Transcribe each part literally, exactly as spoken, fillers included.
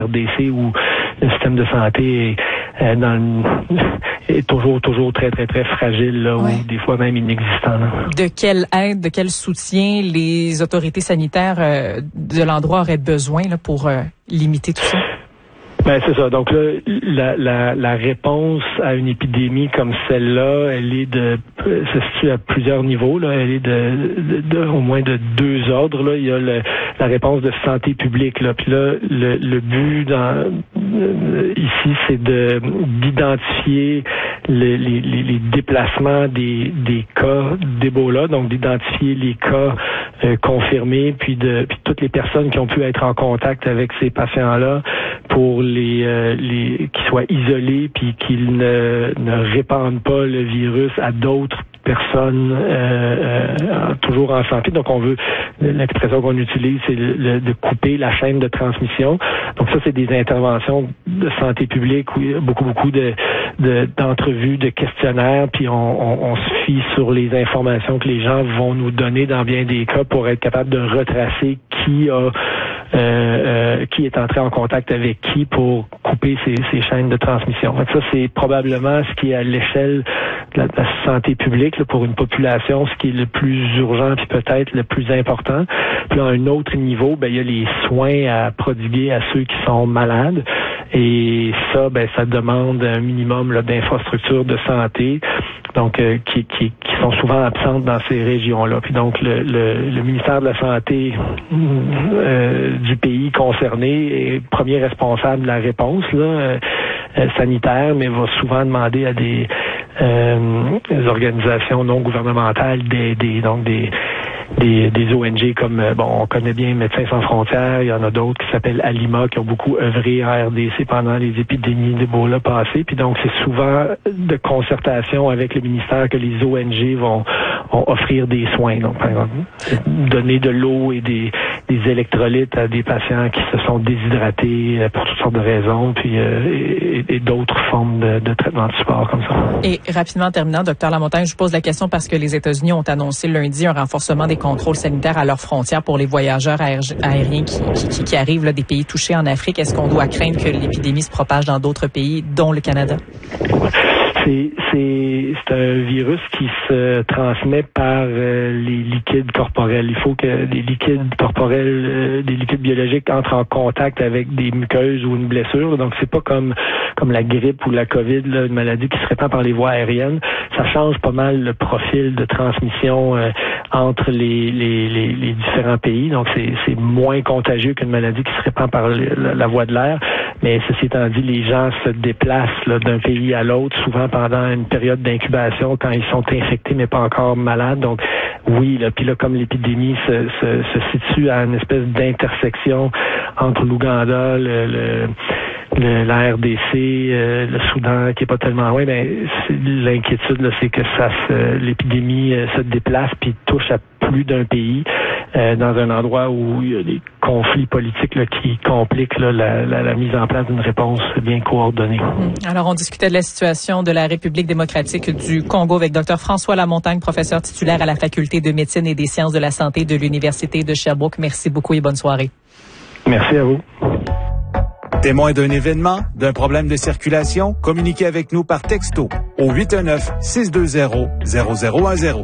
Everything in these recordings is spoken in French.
R D C où le système de santé est, euh, dans le, est toujours toujours très très très fragile là, ouais. ou des fois même inexistant. Là. De quelle aide, de quel soutien les autorités sanitaires euh, de l'endroit auraient besoin là, pour euh, limiter tout ça? Ben c'est ça. Donc là, la, la, la réponse à une épidémie comme celle-là, elle est de se situe à plusieurs niveaux. Là, elle est de, de, de au moins de deux ordres. Là, il y a le, la réponse de santé publique. Là, puis là, le, le but dans, euh, ici, c'est de d'identifier le, les, les, les déplacements des, des cas d'Ebola, donc d'identifier les cas euh, confirmés, puis de puis toutes les personnes qui ont pu être en contact avec ces patients-là pour les, euh, les qu'ils soient isolés puis qu'ils ne, ne répandent pas le virus à d'autres personnes euh, euh, toujours en santé. Donc on veut, l'expression qu'on utilise, c'est le, le, de couper la chaîne de transmission. Donc ça, c'est des interventions de santé publique où il y a beaucoup, beaucoup de, de d'entrevues, de questionnaires, puis on, on, on se fie sur les informations que les gens vont nous donner dans bien des cas pour être capable de retracer qui a Euh, euh, qui est entré en contact avec qui pour couper ces, ces chaînes de transmission. Donc ça, c'est probablement ce qui est à l'échelle de la, de la santé publique là, pour une population, ce qui est le plus urgent puis peut-être le plus important. Puis à un autre niveau, ben il y a les soins à prodiguer à ceux qui sont malades. Et ça, ben ça demande un minimum là, d'infrastructures de santé, donc euh, qui, qui, qui sont souvent absentes dans ces régions-là. Puis donc le, le, le ministère de la Santé euh, du pays concerné est premier responsable de la réponse là, euh, sanitaire, mais va souvent demander à des, euh, des organisations non gouvernementales d'aider, donc des Des, des O N G comme, bon, on connaît bien Médecins sans frontières, il y en a d'autres qui s'appellent Alima, qui ont beaucoup œuvré en R D C pendant les épidémies d'Ebola passées. Puis donc, c'est souvent de concertation avec le ministère que les O N G vont, vont offrir des soins. Donc, par exemple, donner de l'eau et des, des électrolytes à des patients qui se sont déshydratés pour toutes sortes de raisons, puis euh, et, et d'autres formes de, de traitement de support comme ça. Et rapidement en terminant, docteur Lamontagne, je vous pose la question parce que les États-Unis ont annoncé lundi un renforcement des contrôles sanitaires à leurs frontières pour les voyageurs aériens qui, qui, qui arrivent là, des pays touchés en Afrique. Est-ce qu'on doit craindre que l'épidémie se propage dans d'autres pays, dont le Canada? C'est, c'est, c'est un virus qui se transmet par euh, les liquides corporels. Il faut que les liquides corporels, euh, des liquides biologiques entrent en contact avec des muqueuses ou une blessure. Donc, c'est pas comme comme la grippe ou la COVID, là, une maladie qui se répand par les voies aériennes. Ça change pas mal le profil de transmission euh, entre les, les, les, les différents pays. Donc, c'est, c'est moins contagieux qu'une maladie qui se répand par le, la, la voie de l'air. Mais ceci étant dit, les gens se déplacent là, d'un pays à l'autre, souvent pendant une période d'incubation quand ils sont infectés mais pas encore malades. Donc oui, là, puis là, comme l'épidémie se, se, se situe à une espèce d'intersection entre l'Ouganda, le, le, le la R D C, euh, le Soudan, qui est pas tellement loin, ben c'est, l'inquiétude là, c'est que ça se, l'épidémie euh, se déplace puis touche à plus d'un pays euh, dans un endroit où il y a des conflits politiques là, qui compliquent là, la, la, la mise en place d'une réponse bien coordonnée. Alors, on discutait de la situation de la République démocratique du Congo avec docteur François Lamontagne, professeur titulaire à la Faculté de médecine et des sciences de la santé de l'Université de Sherbrooke. Merci beaucoup et bonne soirée. Merci à vous. Témoin d'un événement, d'un problème de circulation, communiquez avec nous par texto au huit un neuf, six deux zéro, zéro zéro un zéro.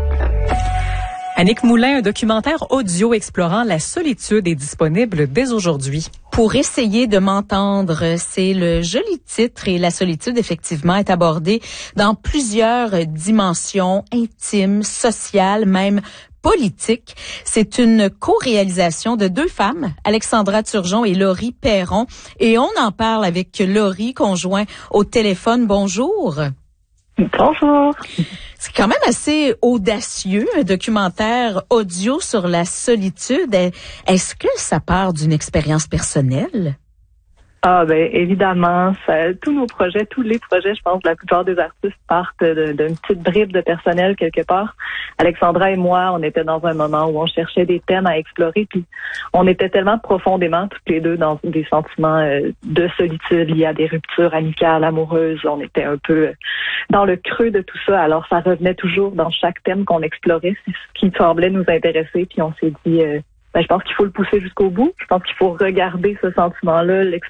Annick Moulin, un documentaire audio explorant la solitude est disponible dès aujourd'hui. Pour essayer de m'entendre, c'est le joli titre et la solitude, effectivement, est abordée dans plusieurs dimensions intimes, sociales, même politique. C'est une co-réalisation de deux femmes, Alexandra Turgeon et Laurie Perron. Et on en parle avec Laurie, conjoint au téléphone. Bonjour. Bonjour. C'est quand même assez audacieux, un documentaire audio sur la solitude. Est-ce que ça part d'une expérience personnelle? Ah ben évidemment, ça, tous nos projets, tous les projets, je pense, la plupart des artistes partent de, d'une petite bribe de personnel quelque part. Alexandra et moi, on était dans un moment où on cherchait des thèmes à explorer, puis on était tellement profondément toutes les deux dans des sentiments euh, de solitude liés à des ruptures amicales, amoureuses. On était un peu dans le creux de tout ça, alors ça revenait toujours dans chaque thème qu'on explorait, c'est ce qui semblait nous intéresser, puis on s'est dit... Euh, ben, je pense qu'il faut le pousser jusqu'au bout. Je pense qu'il faut regarder ce sentiment-là,